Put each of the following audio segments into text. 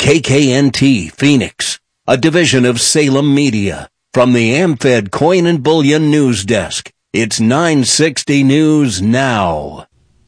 KKNT Phoenix, a division of Salem Media. From the AmFed Coin and Bullion News Desk, it's 960 News Now.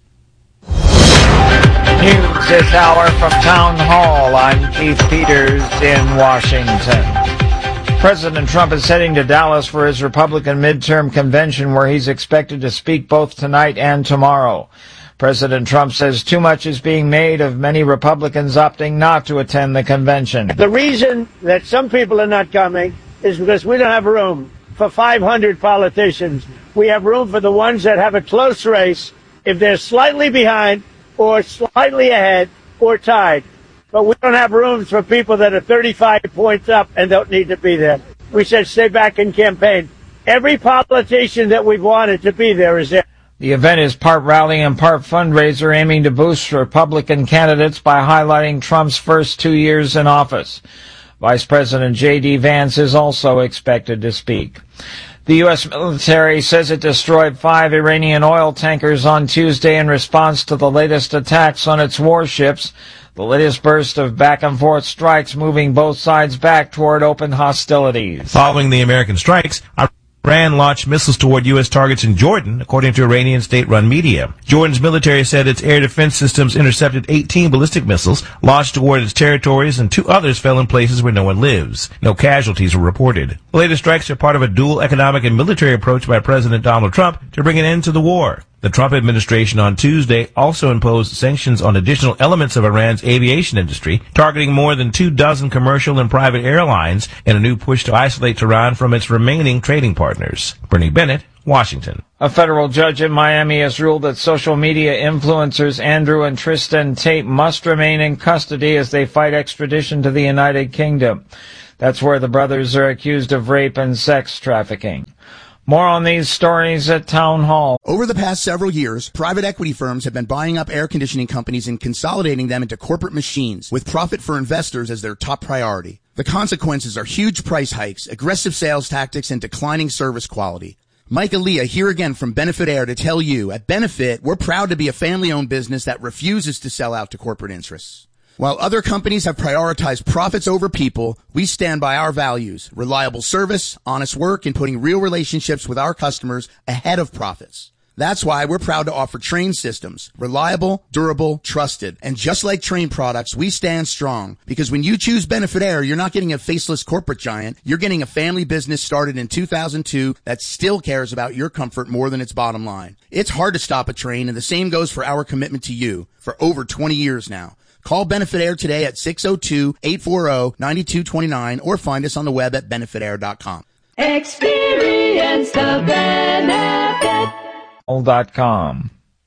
News this hour from Town Hall. I'm Keith Peters in Washington. President Trump is heading to Dallas for his Republican midterm convention, where he's expected to speak both tonight and tomorrow. President Trump says too much is being made of many Republicans opting not to attend the convention. The reason that some people are not coming is because we don't have room for 500 politicians. We have room for the ones that have a close race if they're slightly behind or slightly ahead or tied. But we don't have rooms for people that are 35 points up and don't need to be there. We said stay back and campaign. Every politician that we've wanted to be there is there. The event is part rally and part fundraiser, aiming to boost Republican candidates by highlighting Trump's first 2 years in office. Vice President J.D. Vance is also expected to speak. The U.S. military says it destroyed 5 Iranian oil tankers on Tuesday in response to the latest attacks on its warships, the latest burst of back-and-forth strikes moving both sides back toward open hostilities. Following the American strikes, Iran launched missiles toward U.S. targets in Jordan, according to Iranian state-run media. Jordan's military said its air defense systems intercepted 18 ballistic missiles launched toward its territories, and 2 others fell in places where no one lives. No casualties were reported. The latest strikes are part of a dual economic and military approach by President Donald Trump to bring an end to the war. The Trump administration on Tuesday also imposed sanctions on additional elements of Iran's aviation industry, targeting more than 24 commercial and private airlines in a new push to isolate Tehran from its remaining trading partners. Bernie Bennett, Washington. A federal judge in Miami has ruled that social media influencers Andrew and Tristan Tate must remain in custody as they fight extradition to the United Kingdom. That's where the brothers are accused of rape and sex trafficking. More on these stories at Town Hall. Over the past several years, private equity firms have been buying up air conditioning companies and consolidating them into corporate machines, with profit for investors as their top priority. The consequences are huge price hikes, aggressive sales tactics, and declining service quality. Mike Aaliyah here again from Benefit Air to tell you, at Benefit, we're proud to be a family-owned business that refuses to sell out to corporate interests. While other companies have prioritized profits over people, we stand by our values: reliable service, honest work, and putting real relationships with our customers ahead of profits. That's why we're proud to offer Trane systems. Reliable, durable, trusted. And just like Trane products, we stand strong. Because when you choose Benefit Air, you're not getting a faceless corporate giant. You're getting a family business started in 2002 that still cares about your comfort more than its bottom line. It's hard to stop a Trane, and the same goes for our commitment to you for over 20 years now. Call Benefit Air today at 602-840-9229 or find us on the web at benefitair.com. Experience the benefit. .com.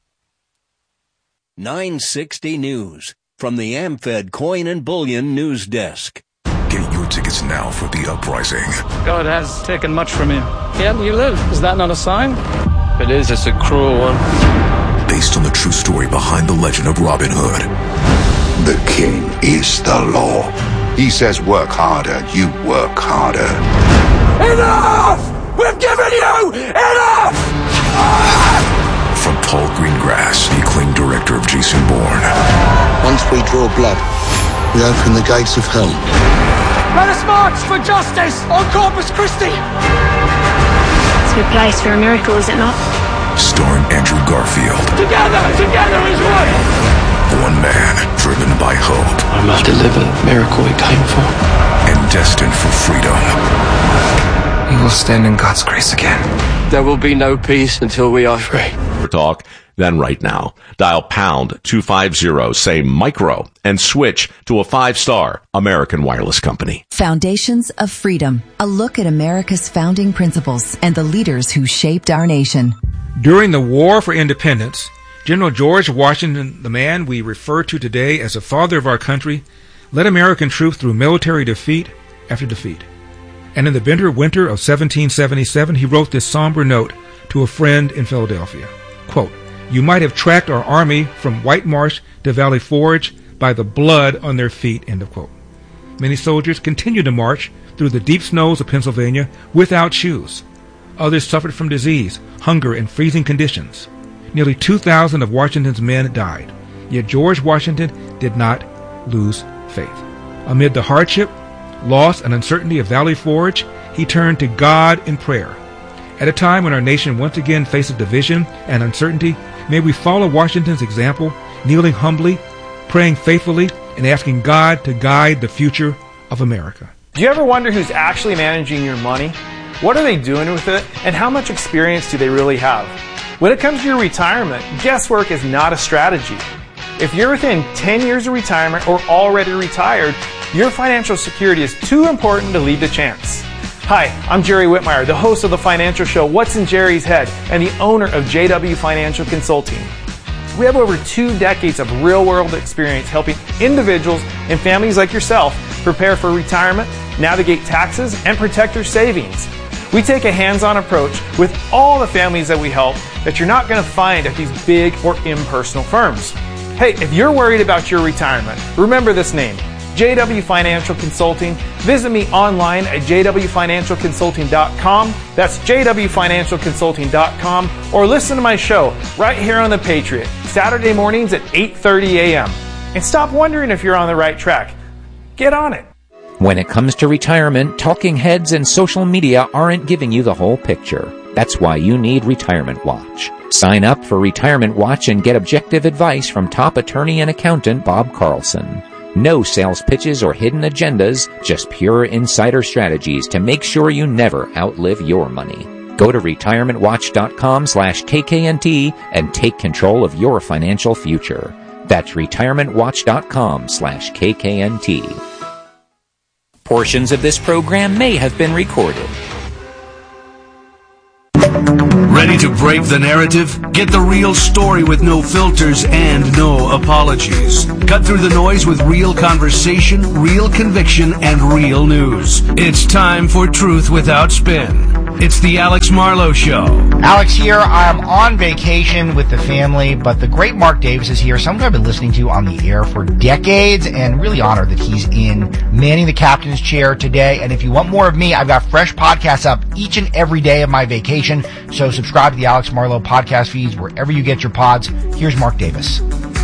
960 News from the AmFed Coin and Bullion News Desk. Get your tickets now for The Uprising. God has taken much from you. Yet you live. Is that not a sign? If it is, it's a cruel one. Based on the true story behind the legend of Robin Hood. The king is the law. He says work harder, you work harder. Enough! We've given you enough! From Paul Greengrass, the acclaimed director of Jason Bourne. Once we draw blood, we open the gates of hell. Let us march for justice on Corpus Christi! It's a good place for a miracle, is it not? Starring Andrew Garfield. Together as one! One man driven by hope. I must deliver the miracle we came for. And destined for freedom. We will stand in God's grace again. There will be no peace until we are free. For talk, then right now. Dial pound 250, say micro, and switch to a 5-star American wireless company. Foundations of Freedom. A look at America's founding principles and the leaders who shaped our nation. During the War for Independence, General George Washington, the man we refer to today as the father of our country, led American troops through military defeat after defeat. And in the bitter winter of 1777, he wrote this somber note to a friend in Philadelphia. Quote, "You might have tracked our army from White Marsh to Valley Forge by the blood on their feet," end of quote. Many soldiers continued to march through the deep snows of Pennsylvania without shoes. Others suffered from disease, hunger, and freezing conditions. Nearly 2,000 of Washington's men died. Yet George Washington did not lose faith. Amid the hardship, loss, and uncertainty of Valley Forge, he turned to God in prayer. At a time when our nation once again faces division and uncertainty, may we follow Washington's example, kneeling humbly, praying faithfully, and asking God to guide the future of America. Do you ever wonder who's actually managing your money? What are they doing with it? And how much experience do they really have? When it comes to your retirement, guesswork is not a strategy. If you're within 10 years of retirement or already retired, your financial security is too important to leave to chance. Hi, I'm Jerry Whitmire, the host of the financial show What's in Jerry's Head and the owner of JW Financial Consulting. We have over 2 decades of real-world experience helping individuals and families like yourself prepare for retirement, navigate taxes, and protect their savings. We take a hands-on approach with all the families that we help that you're not going to find at these big or impersonal firms. Hey, if you're worried about your retirement, remember this name, JW Financial Consulting. Visit me online at jwfinancialconsulting.com. That's jwfinancialconsulting.com. Or listen to my show right here on The Patriot, Saturday mornings at 8:30 a.m. And stop wondering if you're on the right track. Get on it. When it comes to retirement, talking heads and social media aren't giving you the whole picture. That's why you need Retirement Watch. Sign up for Retirement Watch and get objective advice from top attorney and accountant Bob Carlson. No sales pitches or hidden agendas, just pure insider strategies to make sure you never outlive your money. Go to retirementwatch.com/KKNT and take control of your financial future. That's retirementwatch.com/KKNT. Portions of this program may have been recorded. Ready to break the narrative? Get the real story with no filters and no apologies. Cut through the noise with real conversation, real conviction, and real news. It's time for Truth Without Spin. It's the Alex Marlowe Show. Alex here. I'm on vacation with the family, but the great Mark Davis is here, someone I've been listening to on the air for decades, and really honored that he's in manning the captain's chair today. And if you want more of me, I've got fresh podcasts up each and every day of my vacation, so subscribe to the Alex Marlowe podcast feeds wherever you get your pods. Here's Mark Davis.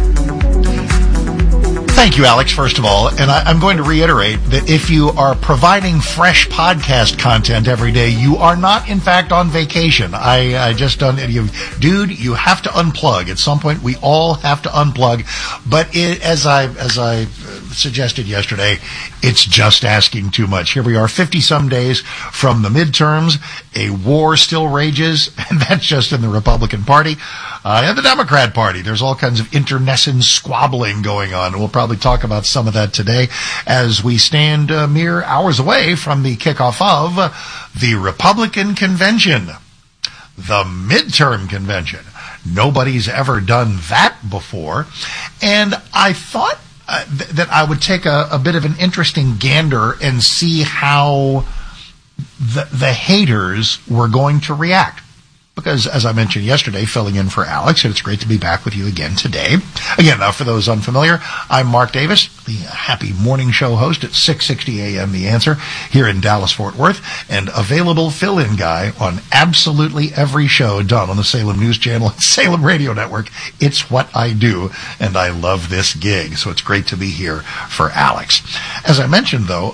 Thank you, Alex, first of all. And I'm going to reiterate that if you are providing fresh podcast content every day, you are not, in fact, on vacation. I just don't... Dude, you have to unplug. At some point, we all have to unplug. But as I suggested yesterday, it's just asking too much. Here we are, 50-some days from the midterms. A war still rages, and that's just in the Republican Party. And the Democrat Party, there's all kinds of internecine squabbling going on. We'll probably talk about some of that today as we stand mere hours away from the kickoff of the Republican Convention, the midterm convention. Nobody's ever done that before. And I thought that I would take a bit of an interesting gander and see how the haters were going to react. Because, as I mentioned yesterday, filling in for Alex, and it's great to be back with you again today. Again, for those unfamiliar, I'm Mark Davis, the happy morning show host at 6:60 a.m. The Answer here in Dallas-Fort Worth, and available fill-in guy on absolutely every show done on the Salem News Channel and Salem Radio Network. It's what I do, and I love this gig, so it's great to be here for Alex. As I mentioned, though,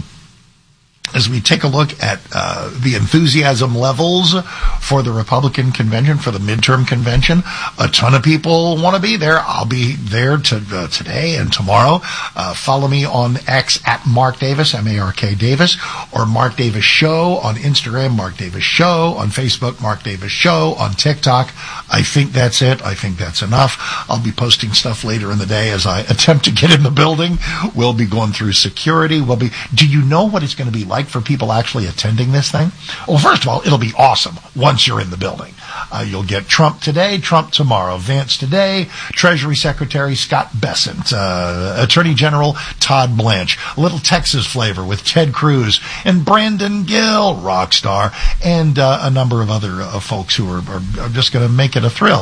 as we take a look at the enthusiasm levels for the Republican convention, for the midterm convention, a ton of people want to be there. I'll be there today and tomorrow. Follow me on X at Mark Davis, M-A-R-K Davis, or Mark Davis Show on Instagram, Mark Davis Show on Facebook, Mark Davis Show on TikTok. I think that's it. I think that's enough. I'll be posting stuff later in the day as I attempt to get in the building. We'll be going through security. Do you know what it's going to be like for people actually attending this thing? Well, first of all, it'll be awesome once you're in the building. You'll get Trump today, Trump tomorrow, Vance today, Treasury Secretary Scott Bessent, Attorney General Todd Blanche, a little Texas flavor with Ted Cruz and Brandon Gill, rock star, and a number of other folks who are just going to make it a thrill.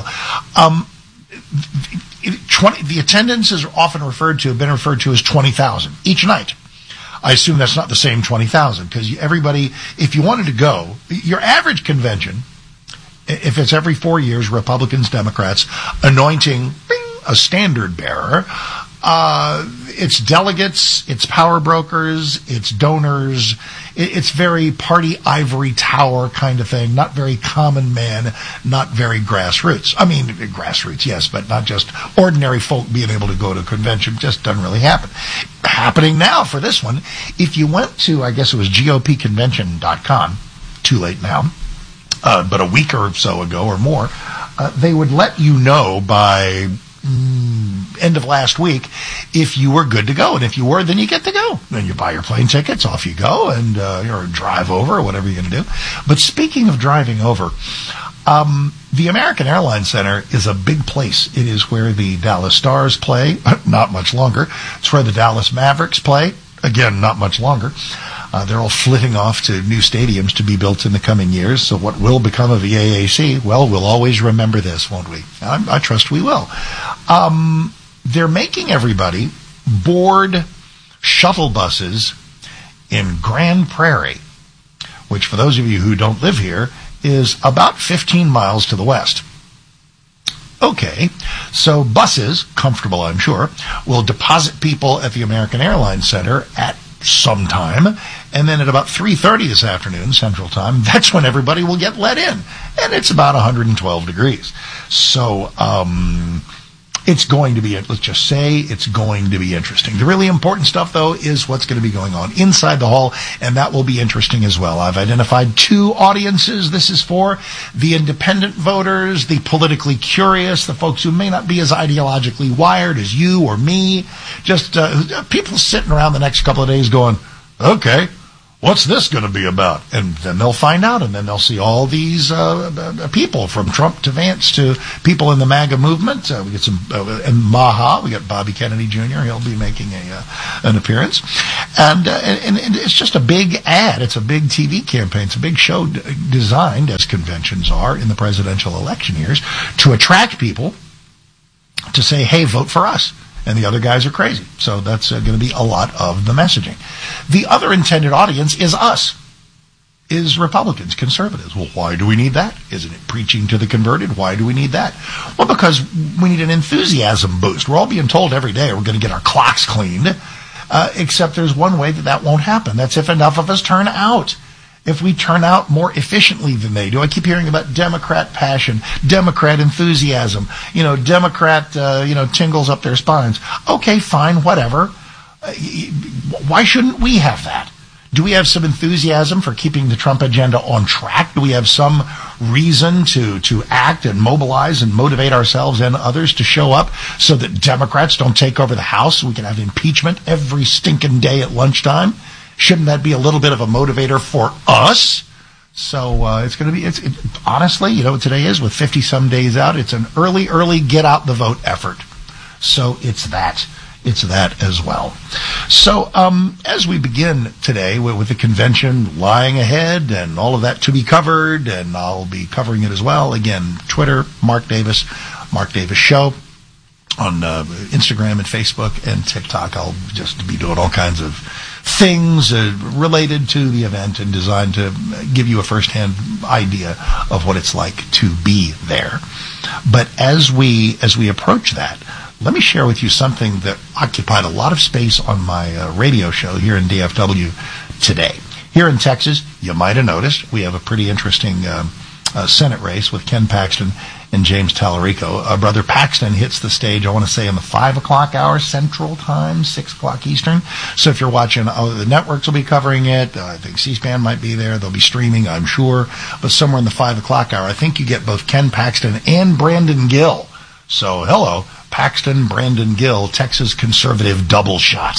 The attendance is often been referred to as 20,000 each night. I assume that's not the same 20,000 because everybody, if you wanted to go, your average convention, if it's every 4 years, Republicans, Democrats, anointing a standard bearer, It's delegates, it's power brokers, it's donors. It's very party ivory tower kind of thing, not very common man, not very grassroots. I mean, grassroots, yes, but not just ordinary folk being able to go to a convention. Just doesn't really happen. Happening now for this one. If you went to, I guess it was GOPconvention.com, too late now, but a week or so ago or more, they would let you know by end of last week if you were good to go, and if you were, then you get to go. Then you buy your plane tickets, off you go, and or drive over, or whatever you're going to do. But speaking of driving over, the American Airlines Center is a big place. It is where the Dallas Stars play, not much longer. It's where the Dallas Mavericks play, again, not much longer. They're all flitting off to new stadiums to be built in the coming years. So what will become of the AAC? Well, we'll always remember this, won't we? I trust we will. They're making everybody board shuttle buses in Grand Prairie, which for those of you who don't live here is about 15 miles to the west. Okay, so buses, comfortable I'm sure, will deposit people at the American Airlines Center at some time, and then at about 3:30 this afternoon, Central Time, that's when everybody will get let in. And it's about 112 degrees. So, it's going to be, let's just say, it's going to be interesting. The really important stuff, though, is what's going to be going on inside the hall, and that will be interesting as well. I've identified two audiences. This is for the independent voters, the politically curious, the folks who may not be as ideologically wired as you or me, just people sitting around the next couple of days going, okay, what's this going to be about? And then they'll find out, and then they'll see all these people, from Trump to Vance to people in the MAGA movement. We get some, and Maha, we got Bobby Kennedy Jr., he'll be making an appearance. And it's just a big ad. It's a big TV campaign. It's a big show designed, as conventions are in the presidential election years, to attract people to say, hey, vote for us. And the other guys are crazy. So that's going to be a lot of the messaging. The other intended audience is us, is Republicans, conservatives. Well, why do we need that? Isn't it preaching to the converted? Why do we need that? Well, because we need an enthusiasm boost. We're all being told every day we're going to get our clocks cleaned, except there's one way that won't happen. That's if enough of us turn out. If we turn out more efficiently than they do. I keep hearing about Democrat passion, Democrat enthusiasm, Democrat, tingles up their spines. Okay, fine, whatever. Why shouldn't we have that? Do we have some enthusiasm for keeping the Trump agenda on track? Do we have some reason to act and mobilize and motivate ourselves and others to show up so that Democrats don't take over the House so we can have impeachment every stinking day at lunchtime? Shouldn't that be a little bit of a motivator for us? So it's going to be, honestly, you know what today is, with 50-some days out, it's an early get out the vote effort. So it's that as well. So as we begin today with the convention lying ahead and all of that to be covered, and I'll be covering it as well. Again, Twitter, Mark Davis Show. On Instagram and Facebook and TikTok, I'll just be doing all kinds of things related to the event and designed to give you a first-hand idea of what it's like to be there. But as we approach that, let me share with you something that occupied a lot of space on my radio show here in DFW today. Here in Texas, you might have noticed, we have a pretty interesting Senate race with Ken Paxton and James Tallarico. Brother Paxton hits the stage, I want to say, in the 5 o'clock hour Central Time, 6 o'clock Eastern. So if you're watching, the networks will be covering it. I think C-SPAN might be there. They'll be streaming, I'm sure. But somewhere in the 5 o'clock hour, I think you get both Ken Paxton and Brandon Gill. So, hello, Paxton, Brandon Gill, Texas conservative double shot.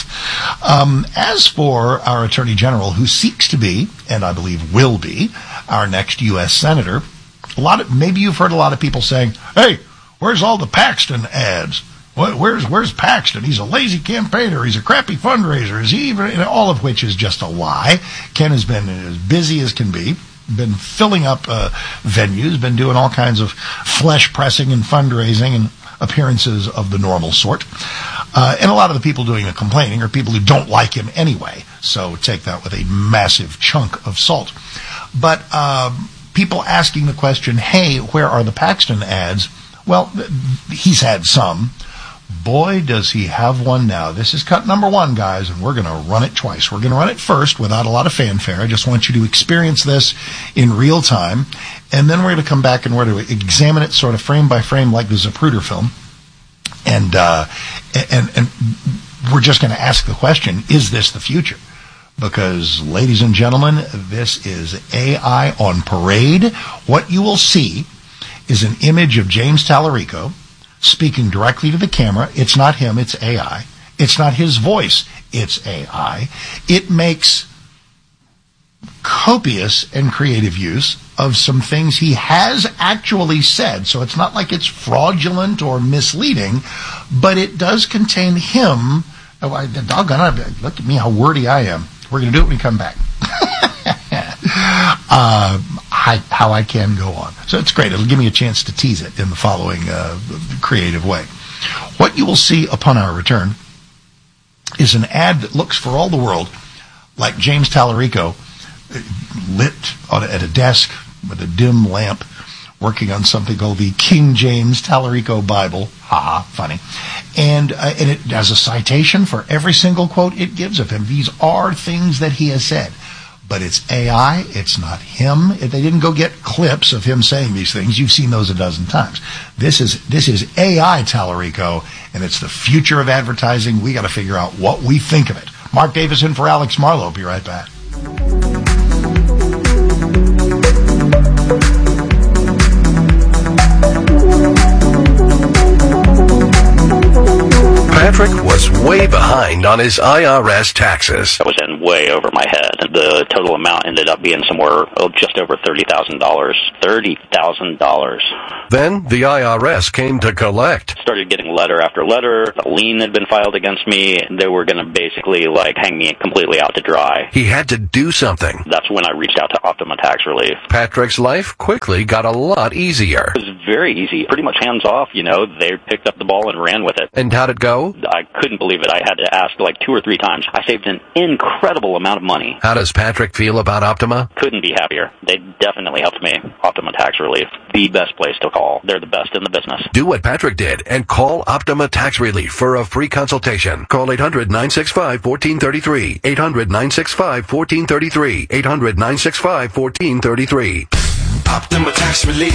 As for our Attorney General, who seeks to be, and I believe will be, our next U.S. Senator, maybe you've heard a lot of people saying, hey, where's all the Paxton ads? Where's Paxton? He's a lazy campaigner. He's a crappy fundraiser. Is he even? All of which is just a lie. Ken has been as busy as can be, been filling up venues, been doing all kinds of flesh pressing and fundraising and appearances of the normal sort. And a lot of the people doing the complaining are people who don't like him anyway. So take that with a massive chunk of salt. But people asking the question, hey, where are the Paxton ads? Well, he's had some, Boy, does he have one now. This is cut number 1, guys, and we're going to run it twice. We're going to run it first without a lot of fanfare. I just want you to experience this in real time, and then we're going to come back and we're going to examine it sort of frame by frame like the Zapruder film, and we're just going to ask the question, is this the future? Because, ladies and gentlemen, this is AI on parade. What you will see is an image of James Tallarico speaking directly to the camera. It's not him, it's AI. It's not his voice, it's AI. It makes copious and creative use of some things he has actually said. So it's not like it's fraudulent or misleading, but it does contain him. Doggone it, look at me, how wordy I am. We're going to do it when we come back. How I can go on. So it's great. It'll give me a chance to tease it in the following creative way. What you will see upon our return is an ad that looks for all the world like James Tallarico lit at a desk with a dim lamp working on something called the King James Tallarico Bible. Ha, funny. And it has a citation for every single quote it gives of him. These are things that he has said. But it's AI, it's not him. They didn't go get clips of him saying these things. You've seen those a dozen times. This is AI Tallarico, and it's the future of advertising. We got to figure out what we think of it. Mark Davis in for Alex Marlowe. Be right back. Patrick was way behind on his IRS taxes. I was in way over my head. The total amount ended up being somewhere just over $30,000. $30,000. Then the IRS came to collect. Started getting letter after letter. A lien had been filed against me. They were going to basically hang me completely out to dry. He had to do something. That's when I reached out to Optima Tax Relief. Patrick's life quickly got a lot easier. It was very easy. Pretty much hands off, They picked up the ball and ran with it. And how'd it go? I couldn't believe it. I had to ask 2 or 3 times. I saved an incredible amount of money. How does Patrick feel about Optima? Couldn't be happier. They definitely helped me. Optima Tax Relief, the best place to call. They're the best in the business. Do what Patrick did and call Optima Tax Relief for a free consultation. Call 800-965-1433. 800-965-1433. 800-965-1433. Optima Tax Relief.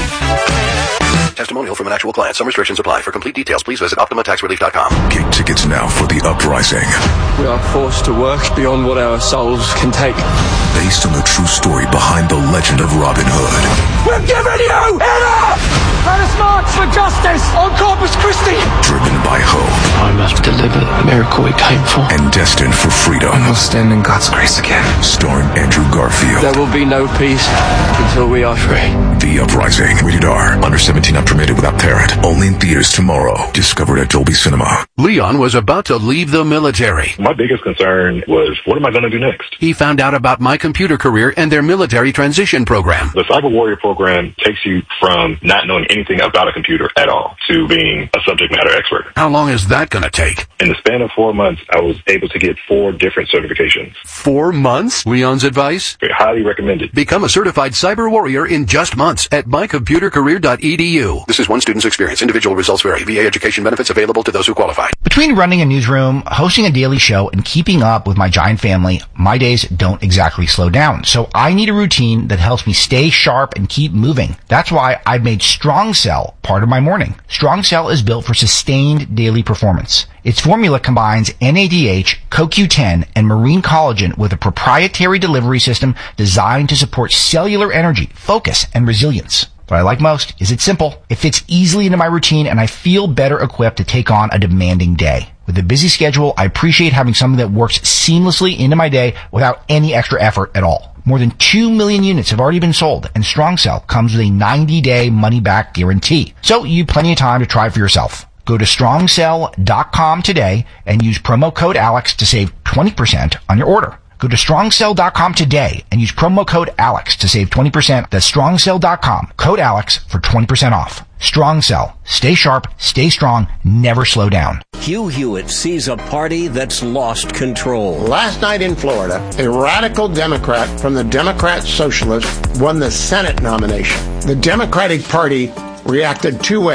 Testimonial from an actual client. Some restrictions apply. For complete details, please visit OptimaTaxRelief.com. Get tickets now for The Uprising. We are forced to work beyond what our souls can take. Based on the true story behind the legend of Robin Hood. We're giving you enough! Let us march for justice on Corpus Christi! Driven by hope. I must deliver the miracle we came for. And destined for freedom. And we'll stand in God's grace again. Starring Andrew Garfield. There will be no peace until we are free. The Uprising. Rated R. Under 17 not permitted without parent. Only in theaters tomorrow. Discovered at Dolby Cinema. Leon was about to leave the military. My biggest concern was, what am I going to do next? He found out about My Computer Career and their military transition program. The Cyber Warrior program takes you from not knowing anything about a computer at all to being a subject matter expert. How long is that going to take? In the span of 4 months, I was able to get 4 different certifications. 4 months? Leon's advice? Highly recommended. Become a certified cyber warrior in just months at mycomputercareer.edu. This is one student's experience. Individual results vary. VA education benefits available to those who qualify. Between running a newsroom, hosting a daily show, and keeping up with my giant family, my days don't exactly slow down. So I need a routine that helps me stay sharp and keep moving. That's why I've made Strong Cell part of my morning. Strong Cell is built for sustained daily performance. Its formula combines NADH, CoQ10, and marine collagen with a proprietary delivery system designed to support cellular energy, focus, and resilience. What I like most is it's simple. It fits easily into my routine, and I feel better equipped to take on a demanding day. With a busy schedule, I appreciate having something that works seamlessly into my day without any extra effort at all. More than 2 million units have already been sold, and Strong Cell comes with a 90-day money-back guarantee. So you have plenty of time to try it for yourself. Go to strongcell.com today and use promo code ALEX to save 20% on your order. Go to strongcell.com today and use promo code ALEX to save 20%. That's strongcell.com, code ALEX for 20% off. Strong Cell. Stay sharp, stay strong, never slow down. Hugh Hewitt sees a party that's lost control. Last night in Florida, a radical Democrat from the Democrat Socialists won the Senate nomination. The Democratic Party reacted 2 ways.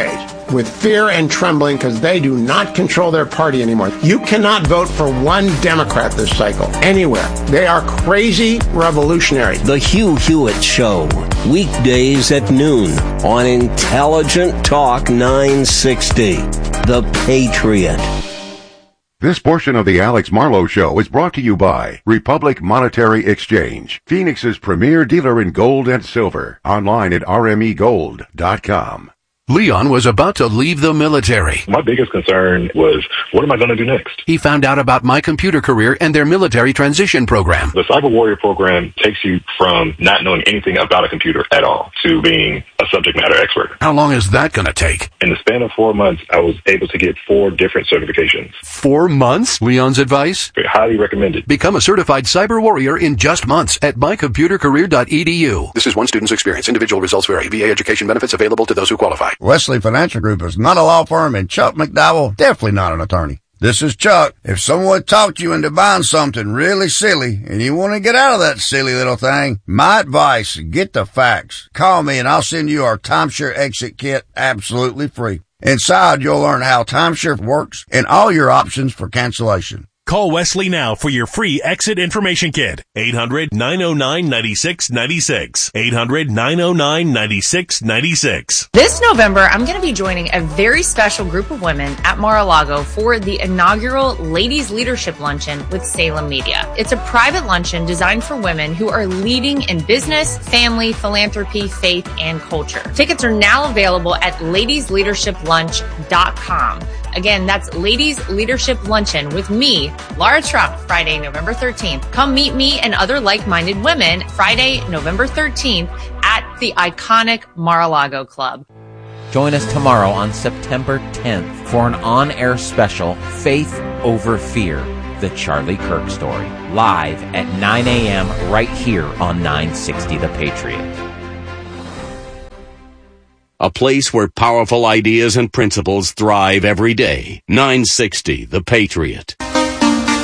with fear and trembling because they do not control their party anymore. You cannot vote for one Democrat this cycle, anywhere. They are crazy revolutionary. The Hugh Hewitt Show, weekdays at noon on Intelligent Talk 960. The Patriot. This portion of the Alex Marlowe Show is brought to you by Republic Monetary Exchange, Phoenix's premier dealer in gold and silver. Online at rmegold.com. Leon was about to leave the military. My biggest concern was, what am I going to do next? He found out about My Computer Career and their military transition program. The Cyber Warrior program takes you from not knowing anything about a computer at all to being a subject matter expert. How long is that going to take? In the span of 4 months, I was able to get 4 different certifications. 4 months? Leon's advice? Highly recommended. Become a certified cyber warrior in just months at mycomputercareer.edu. This is one student's experience. Individual results vary. VA education benefits available to those who qualify. Wesley Financial Group is not a law firm, and Chuck McDowell definitely not an attorney. This is Chuck. If someone talked you into buying something really silly and you want to get out of that silly little thing, my advice, get the facts. Call me and I'll send you our timeshare exit kit absolutely free. Inside, you'll learn how timeshare works and all your options for cancellation. Call Wesley now for your free exit information kit. 800-909-9696. 800-909-9696. This November, I'm going to be joining a very special group of women at Mar-a-Lago for the inaugural Ladies Leadership Luncheon with Salem Media. It's a private luncheon designed for women who are leading in business, family, philanthropy, faith, and culture. Tickets are now available at ladiesleadershiplunch.com. Again, that's Ladies Leadership Luncheon with me, Laura Trump, Friday, November 13th. Come meet me and other like-minded women Friday, November 13th at the iconic Mar-a-Lago Club. Join us tomorrow on September 10th for an on-air special, Faith Over Fear, The Charlie Kirk Story, live at 9 a.m. right here on 960 The Patriot. A place where powerful ideas and principles thrive every day. 960 The Patriot.